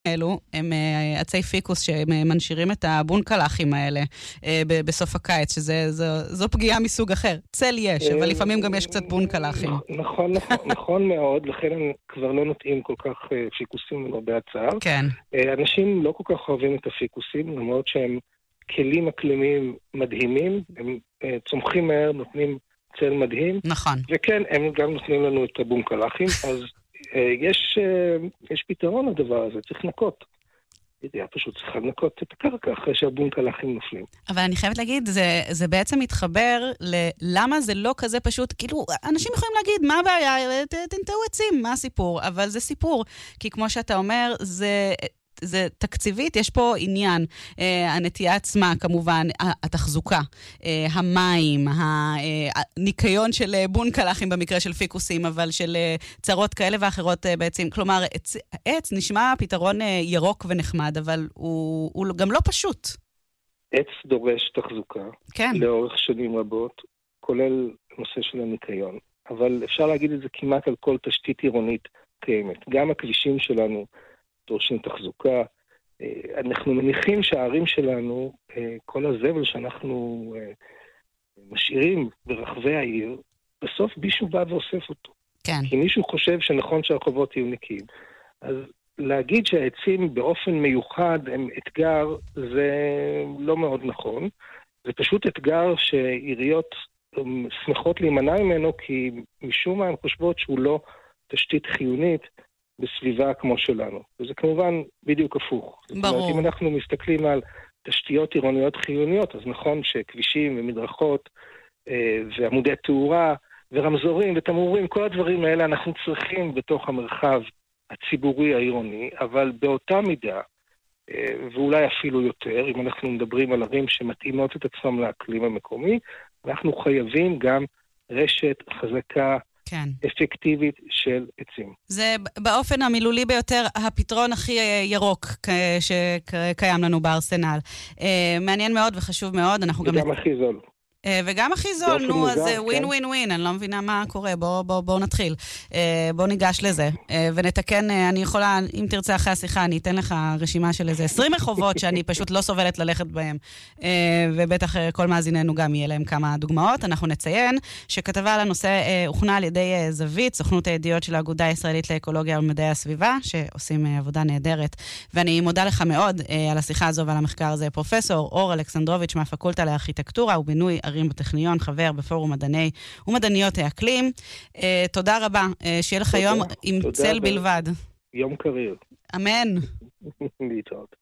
אלו הם עצי פיקוס שמנשירים את הבונקלחים האלה בסוף הקיץ, שזו פגיעה מסוג אחר. צל יש, אבל לפעמים גם יש קצת בונקלחים. נכון מאוד, לכן הם כבר לא נוטעים כל כך פיקוסים למרבה הצער. כן. אנשים לא כל כך אוהבים את הפיקוסים, למרות שהם כלים אקלימיים מדהימים, הם צומחים מהר, נותנים צל מדהים. נכון. וכן, הם גם נותנים לנו את הבונקלחים, אז יש פתרון לדבר הזה, צריך לנקות. פשוט צריך לנקות את הקרקע אחרי שהבונקלחים נופלים. אבל אני חייבת להגיד, זה בעצם מתחבר ללמה זה לא כזה פשוט, כאילו, אנשים יכולים להגיד, מה הבעיה? תנטעו עצים, מה הסיפור? אבל זה סיפור, כי כמו שאתה אומר, זה תקציבית, יש פה עניין, הנטייה עצמה כמובן, התחזוקה, המים, הניקיון של בונקלחים במקרה של פיקוסים, אבל של צרות כאלה ואחרות בעצם, כלומר, עץ נשמע פתרון ירוק ונחמד, אבל הוא גם לא פשוט. עץ דורש תחזוקה, כן. לאורך שנים רבות, כולל נושא של הניקיון, אבל אפשר להגיד את זה כמעט על כל תשתית עירונית קיימת. גם הכבישים שלנו דורשים תחזוקה. אנחנו מניחים שהערים שלנו, כל הזבל שאנחנו משאירים ברחבי העיר, בסוף מישהו בא ואוסף אותו. כן. כי מישהו חושב שנכון שהרחובות יהיו נקיים. אז להגיד שהעצים באופן מיוחד הם אתגר, זה לא מאוד נכון. זה פשוט אתגר שעיריות שמחות להימנע ממנו, כי משום מה הן חושבות שהוא לא תשתית חיונית, בסביבה כמו שלנו. וזה כמובן בדיוק הפוך. ברור. זאת אומרת, אם אנחנו מסתכלים על תשתיות עירוניות חיוניות, אז נכון שכבישים ומדרכות ועמודי תאורה ורמזורים ותמרורים, כל הדברים האלה אנחנו צריכים בתוך המרחב הציבורי העירוני, אבל באותה מידה, ואולי אפילו יותר, אם אנחנו מדברים על ערים שמתאימות את עצמם לאקלים המקומי, אנחנו חייבים גם רשת חזקה, כן. אפקטיבית של עצים. זה באופן המילולי ביותר הפתרון הכי ירוק שקיים לנו בארסנל. מעניין מאוד וחשוב מאוד. וגם הכי זול. וגם הכי זול, נו, אז זה ווין ווין ווין, אני לא מבינה מה קורה, בואו נתחיל. בואו ניגש לזה, ונתקן, אני יכולה, אם תרצה אחרי השיחה, אני אתן לך רשימה של איזה 20 רחובות שאני פשוט לא סובלת ללכת בהם, ובטח כל מאזיננו גם יהיה להם כמה דוגמאות. אנחנו נציין שכתבה על הנושא הוכנה על ידי זווית, סוכנות הידיעות של האגודה הישראלית לאקולוגיה ומדעי הסביבה, שעושים עבודה נהדרת, ואני מודה לך מאוד על השיחה הזו ועל המחקר הזה, פרופסור אור אלכסנדרוביץ' מהפקולטה לארכיטקטורה ובינוי ערים בטכניון, חבר בפורום מדעני ומדעניות האקלים. תודה רבה, שיהיה לך יום עם צל בלבד. יום קריר. אמן. להתראות.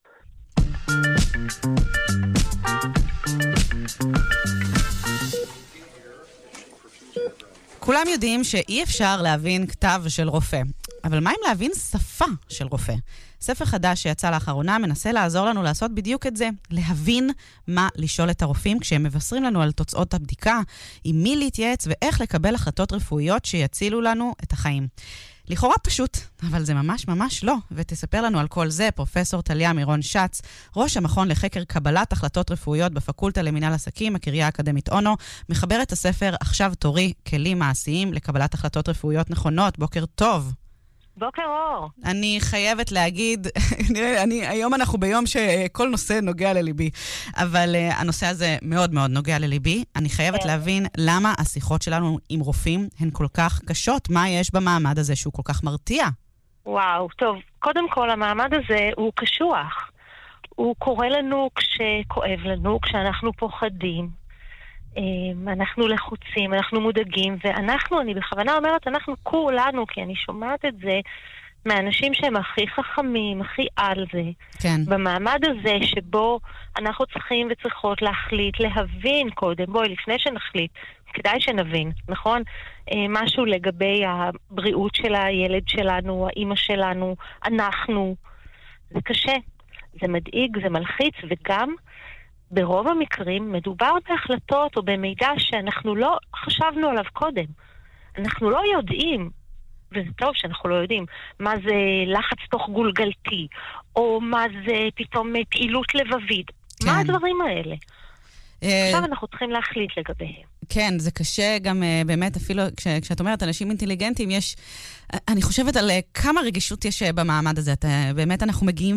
כולם יודעים שאי אפשר להבין כתב של רופא, אבל מה אם להבין שפה של רופא? ספר חדש שיצא לאחרונה מנסה לעזור לנו לעשות בדיוק את זה, להבין מה לשאול את הרופאים כשהם מבשרים לנו על תוצאות הבדיקה, עם מי להתייעץ ואיך לקבל החלטות רפואיות שיצילו לנו את החיים. לכאורה פשוט, אבל זה ממש ממש לא, ותספר לנו על כל זה פרופסור טליה מירון שץ, ראש המכון לחקר קבלת החלטות רפואיות בפקולטה למינהל עסקים, הקריה האקדמית אונו, מחבר את הספר עכשיו תורי, כלים מעשיים לקבלת החלטות רפואיות נכונות. בוקר טוב. בוקר אור. אני חייבת להגיד, היום אנחנו ביום שכל נושא נוגע לליבי, אבל הנושא הזה מאוד מאוד נוגע לליבי. אני חייבת להבין למה השיחות שלנו עם רופאים הן כל כך קשות. מה יש במעמד הזה שהוא כל כך מרתיע? וואו, טוב. קודם כל, המעמד הזה הוא קשוח. הוא קורא לנו כשכואב לנו, כשאנחנו פוחדים. אנחנו לחוצים, אנחנו מודאגים, ואנחנו, אני בכוונה אומרת, אנחנו כולנו, כי אני שומעת את זה מאנשים שהם הכי חכמים, הכי על זה. כן. במעמד הזה שבו אנחנו צריכים וצריכות להחליט, להבין קודם, בואי, לפני שנחליט, כדאי שנבין, נכון? משהו לגבי הבריאות של הילד שלנו, האמא שלנו, אנחנו. זה קשה, זה מדאיג, זה מלחיץ, וגם ברוב המקרים מדובר בהחלטות או במידע שאנחנו לא חשבנו עליו קודם. אנחנו לא יודעים, וזה טוב שאנחנו לא יודעים, מה זה לחץ תוך גולגלתי, או מה זה פתאום פעילות לבבית. כן. מה הדברים האלה? עכשיו אנחנו צריכים להחליט לגביהם. כן, זה קשה גם באמת, אפילו כשאת אומרת אנשים אינטליגנטים, אני חושבת על כמה רגישות יש במעמד הזה. באמת אנחנו מגיעים